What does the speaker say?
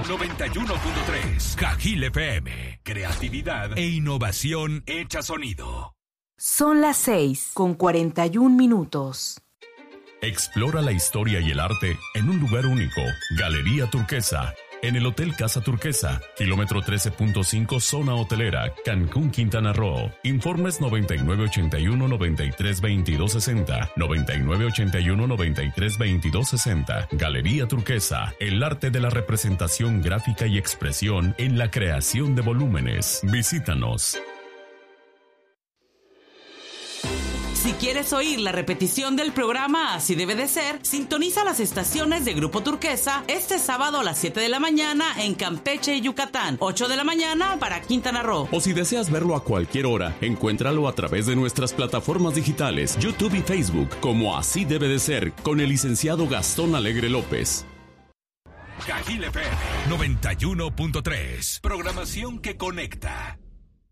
91.3. Cajil FM. Creatividad e innovación hecha sonido. Son las 6:41. Explora la historia y el arte en un lugar único. Galería Turquesa. En el Hotel Casa Turquesa, kilómetro 13.5, zona hotelera, Cancún, Quintana Roo. Informes 9981-932260, 9981-932260. Galería Turquesa, el arte de la representación gráfica y expresión en la creación de volúmenes. Visítanos. Si quieres oír la repetición del programa Así Debe de Ser, sintoniza las estaciones de Grupo Turquesa este sábado a las 7 de la mañana en Campeche y Yucatán, 8 de la mañana para Quintana Roo. O si deseas verlo a cualquier hora, encuéntralo a través de nuestras plataformas digitales, YouTube y Facebook, como Así Debe de Ser, con el licenciado Gastón Alegre López. Cajil FM 91.3. Programación que conecta.